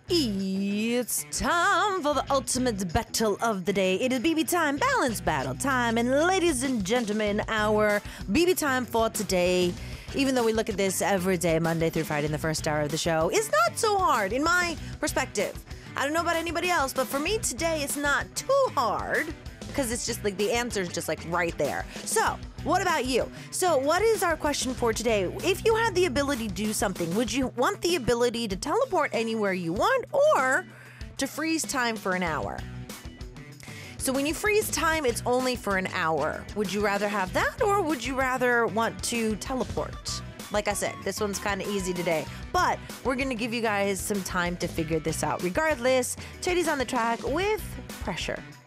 It's time for the ultimate battle of the day. It is BB time, balance battle time. And ladies and gentlemen, our BB time for today, even though we look at this every day, Monday through Friday in the first hour of the show, is not so hard in my perspective. I don't know about anybody else, but for me today, it's not too hard because it's just like the answer is just like right there. So, what about you? So, what is our question for today? If you had the ability to do something, would you want the ability to teleport anywhere you want or to freeze time for an hour? So when you freeze time, it's only for an hour. Would you rather have that or would you rather want to teleport? Like I said, this one's kind of easy today, but we're going to give you guys some time to figure this out. Regardless, Teddy's on the track with Pressure.